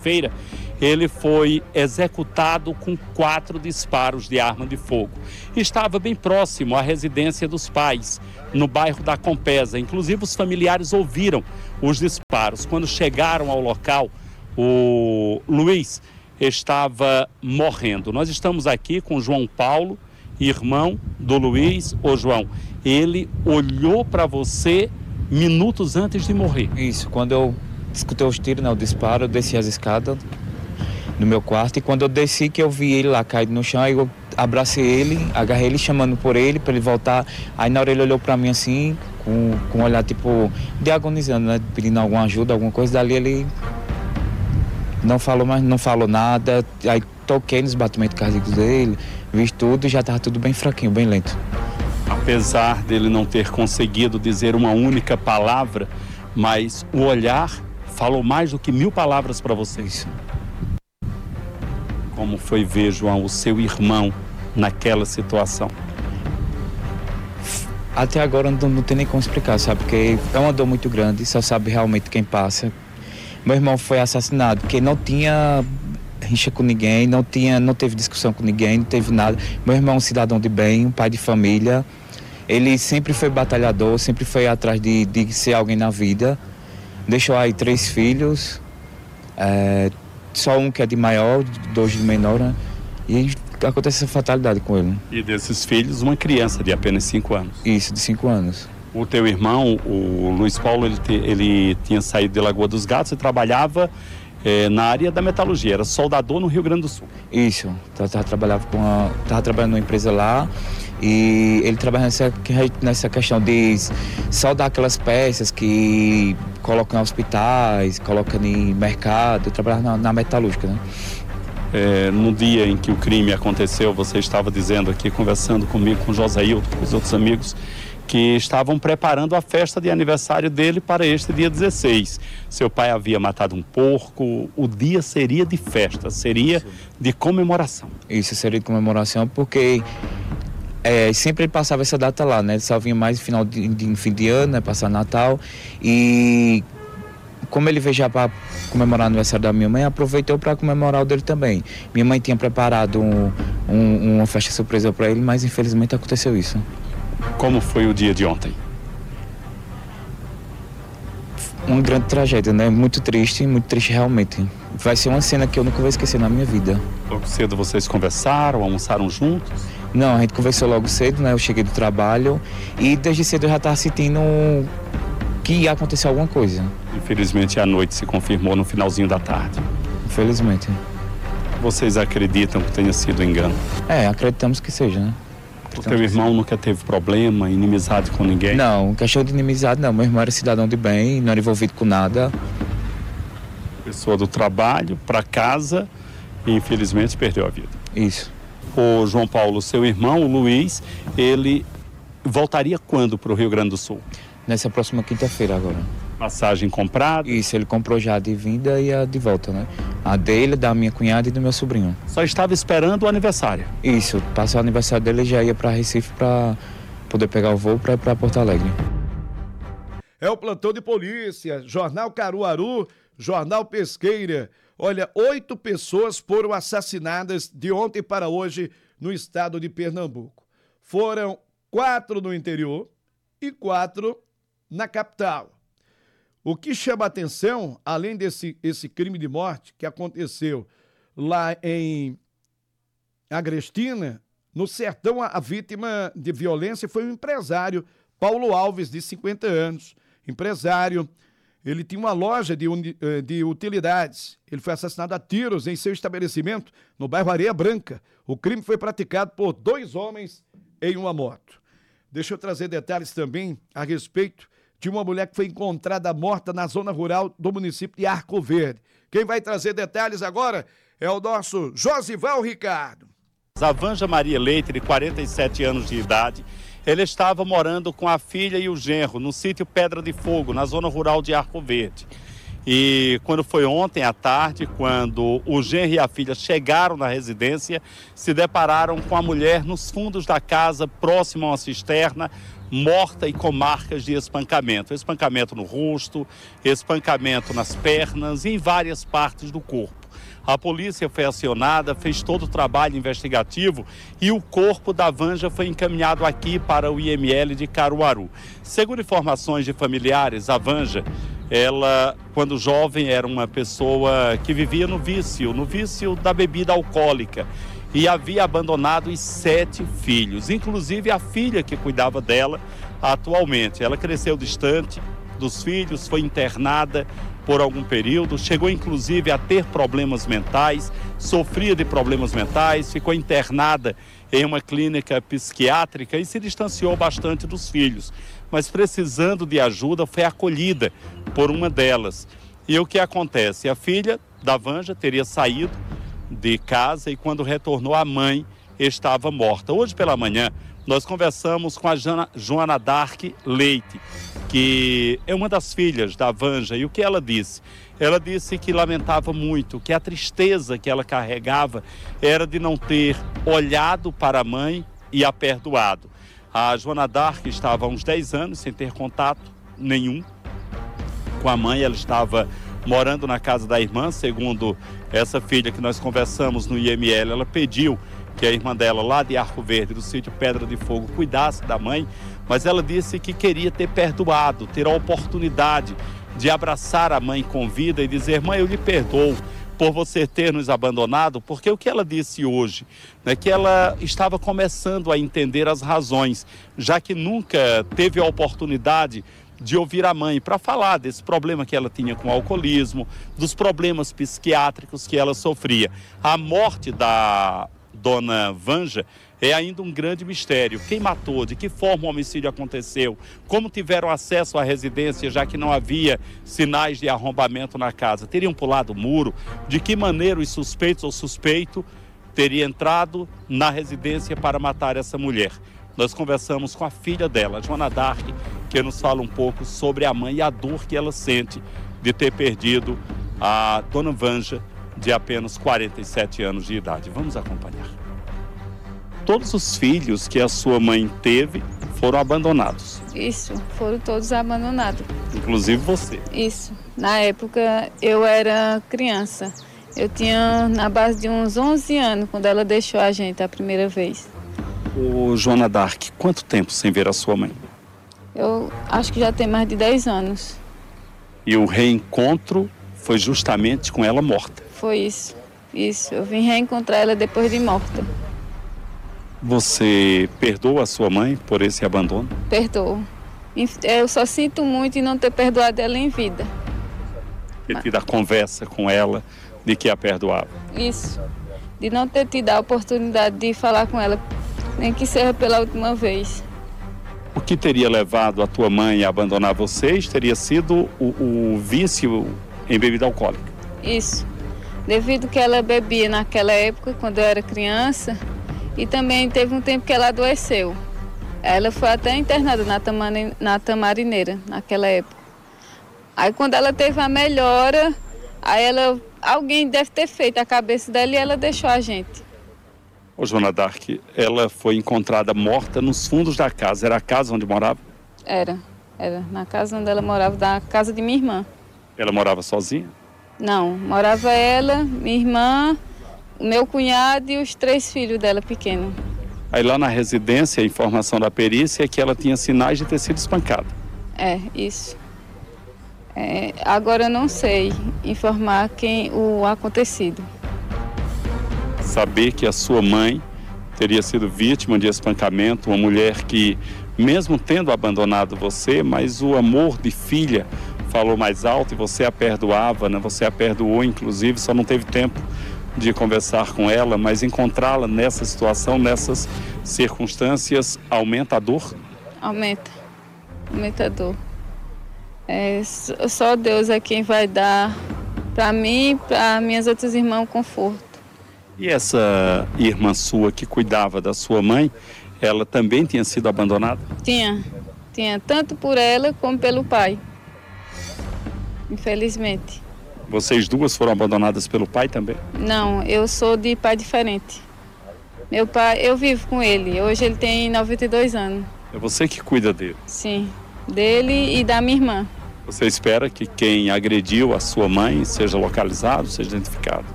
quarta-feira, ele foi executado com 4 disparos de arma de fogo. Estava bem próximo à residência dos pais, no bairro da Compesa. Inclusive, os familiares ouviram os disparos. Quando chegaram ao local, o Luiz estava morrendo. Nós estamos aqui com o João Paulo, irmão do Luiz. Ô João, ele olhou para você minutos antes de morrer. Isso, quando eu escutei os tiros, o disparo, eu desci as escadas no meu quarto, e quando eu desci, que eu vi ele lá caído no chão, aí eu abracei ele, agarrei ele, chamando por ele, para ele voltar. Aí na hora ele olhou para mim assim, com um olhar tipo de agonizando, né, pedindo alguma ajuda, alguma coisa. Dali ele não falou nada. Aí toquei nos batimentos cardíacos dele, vi tudo e já estava tudo bem fraquinho, bem lento. Apesar dele não ter conseguido dizer uma única palavra, mas o olhar falou mais do que 1000 palavras para vocês. Como foi ver, João, o seu irmão naquela situação? Até agora não tem nem como explicar, sabe? Porque é uma dor muito grande, só sabe realmente quem passa. Meu irmão foi assassinado porque não tinha rixa com ninguém, não teve discussão com ninguém, não teve nada. Meu irmão é um cidadão de bem, um pai de família. Ele sempre foi batalhador, sempre foi atrás de ser alguém na vida. Deixou aí 3 filhos, só um que é de maior, 2 de menor, né? E acontece essa fatalidade com ele. E desses filhos, uma criança de apenas 5 anos. Isso, de 5 anos. O teu irmão, o Luiz Paulo, ele tinha saído de Lagoa dos Gatos e trabalhava na área da metalurgia, era soldador no Rio Grande do Sul. Isso, tava trabalhando numa empresa lá, e ele trabalha nessa questão de soldar aquelas peças que colocam em hospitais, colocam em mercado. Eu trabalhava na metalúrgica, né? No dia em que o crime aconteceu, você estava dizendo aqui, conversando comigo, com o Josailton, com os outros amigos, que estavam preparando a festa de aniversário dele para este dia 16. Seu pai havia matado um porco, o dia seria de festa, seria de comemoração. Isso, seria de comemoração, porque sempre ele passava essa data lá, né? Ele só vinha mais no fim de ano, né? Passar Natal. E como ele veio já para comemorar o aniversário da minha mãe, aproveitou para comemorar o dele também. Minha mãe tinha preparado uma festa surpresa para ele, mas infelizmente aconteceu isso. Como foi o dia de ontem? Uma grande tragédia, né? Muito triste realmente. Vai ser uma cena que eu nunca vou esquecer na minha vida. Logo cedo vocês conversaram, almoçaram juntos? Não, a gente conversou logo cedo, né? Eu cheguei do trabalho e desde cedo eu já estava sentindo que ia acontecer alguma coisa. Infelizmente a noite se confirmou no finalzinho da tarde. Infelizmente. Vocês acreditam que tenha sido engano? Acreditamos que seja, né? O teu irmão nunca teve problema, inimizade com ninguém? Não, questão de inimizade não. Meu irmão era cidadão de bem, não era envolvido com nada. Pessoa do trabalho, para casa e infelizmente perdeu a vida. Isso. O João Paulo, seu irmão, o Luiz, ele voltaria quando para o Rio Grande do Sul? Nessa próxima quinta-feira agora. Passagem comprada? Isso, ele comprou já a de vinda e a de volta, né? A dele, da minha cunhada e do meu sobrinho. Só estava esperando o aniversário? Isso, passou o aniversário dele e já ia para Recife para poder pegar o voo para ir para Porto Alegre. É o plantão de polícia, Jornal Caruaru, Jornal Pesqueira. Olha, 8 pessoas foram assassinadas de ontem para hoje no estado de Pernambuco. Foram 4 no interior e 4 na capital. O que chama a atenção, além esse crime de morte que aconteceu lá em Agrestina, no sertão, a vítima de violência foi um empresário, Paulo Alves, de 50 anos. Empresário, ele tinha uma loja de utilidades. Ele foi assassinado a tiros em seu estabelecimento no bairro Areia Branca. O crime foi praticado por 2 homens em uma moto. Deixa eu trazer detalhes também a respeito de uma mulher que foi encontrada morta na zona rural do município de Arco Verde. Quem vai trazer detalhes agora é o nosso Josival Ricardo. Zavanja Maria Leite, de 47 anos de idade, ele estava morando com a filha e o genro no sítio Pedra de Fogo, na zona rural de Arco Verde. E quando foi ontem à tarde, quando o genro e a filha chegaram na residência, se depararam com a mulher nos fundos da casa, próximo a uma cisterna, morta e com marcas de espancamento. Espancamento no rosto, espancamento nas pernas e em várias partes do corpo. A polícia foi acionada, fez todo o trabalho investigativo e o corpo da Vanja foi encaminhado aqui para o IML de Caruaru. Segundo informações de familiares, a Vanja, ela, quando jovem, era uma pessoa que vivia no vício da bebida alcoólica e havia abandonado os 7 filhos, inclusive a filha que cuidava dela atualmente. Ela cresceu distante dos filhos, foi internada por algum período, chegou inclusive a ter problemas mentais, sofria de problemas mentais, ficou internada em uma clínica psiquiátrica e se distanciou bastante dos filhos, mas precisando de ajuda foi acolhida por uma delas. E o que acontece? A filha da Vanja teria saído de casa e quando retornou a mãe estava morta. Hoje pela manhã nós conversamos com a Joana Dark Leite, que é uma das filhas da Vanja, e o que ela disse? Ela disse que lamentava muito, que a tristeza que ela carregava era de não ter olhado para a mãe e a perdoado. A Joana Dark estava há uns 10 anos sem ter contato nenhum com a mãe, ela estava morando na casa da irmã, segundo essa filha que nós conversamos no IML, ela pediu que a irmã dela, lá de Arco Verde, do sítio Pedra de Fogo, cuidasse da mãe, mas ela disse que queria ter perdoado, ter a oportunidade de abraçar a mãe com vida e dizer: mãe, eu lhe perdoo por você ter nos abandonado, porque o que ela disse hoje, né, que ela estava começando a entender as razões, já que nunca teve a oportunidade de ouvir a mãe para falar desse problema que ela tinha com o alcoolismo, dos problemas psiquiátricos que ela sofria. A morte da dona Vanja é ainda um grande mistério. Quem matou, de que forma o homicídio aconteceu, como tiveram acesso à residência, já que não havia sinais de arrombamento na casa, teriam pulado o muro, de que maneira os suspeitos ou suspeito teria entrado na residência para matar essa mulher. Nós conversamos com a filha dela, Joana Dark, que nos fala um pouco sobre a mãe e a dor que ela sente de ter perdido a dona Vanja, de apenas 47 anos de idade. Vamos acompanhar. Todos os filhos que a sua mãe teve foram abandonados. Isso, foram todos abandonados. Inclusive você. Isso. Na época eu era criança. Eu tinha na base de uns 11 anos quando ela deixou a gente a primeira vez. Ô, Joana Dark, quanto tempo sem ver a sua mãe? Eu acho que já tem mais de 10 anos. E o reencontro foi justamente com ela morta? Foi isso. Isso. Eu vim reencontrar ela depois de morta. Você perdoa a sua mãe por esse abandono? Perdoo. Eu só sinto muito em não ter perdoado ela em vida. Ter tido a conversa com ela de que a perdoava? Isso. De não ter tido a oportunidade de falar com ela, nem que seja pela última vez. O que teria levado a tua mãe a abandonar vocês teria sido o vício em bebida alcoólica? Isso. Devido que ela bebia naquela época, quando eu era criança, e também teve um tempo que ela adoeceu. Ela foi até internada na Tamarineira, naquela época. Aí quando ela teve a melhora, alguém deve ter feito a cabeça dela e ela deixou a gente. Ô, Joana Dark, ela foi encontrada morta nos fundos da casa. Era a casa onde morava? Era na casa onde ela morava, na casa de minha irmã. Ela morava sozinha? Não, morava ela, minha irmã, o meu cunhado e os 3 filhos dela pequenos. Aí lá na residência, a informação da perícia é que ela tinha sinais de ter sido espancada. É, isso. Agora eu não sei informar o acontecido. Saber que a sua mãe teria sido vítima de espancamento, uma mulher que, mesmo tendo abandonado você, mas o amor de filha falou mais alto e você a perdoava, né? Você a perdoou, inclusive, só não teve tempo de conversar com ela, mas encontrá-la nessa situação, nessas circunstâncias, aumenta a dor? Aumenta a dor. Só Deus é quem vai dar para mim e para minhas outras irmãs conforto. E essa irmã sua que cuidava da sua mãe, ela também tinha sido abandonada? Tinha, tanto por ela como pelo pai. Infelizmente. Vocês duas foram abandonadas pelo pai também? Não, eu sou de pai diferente. Meu pai, eu vivo com ele, hoje ele tem 92 anos. É você que cuida dele? Sim, dele e da minha irmã. Você espera que quem agrediu a sua mãe seja localizado, seja identificado?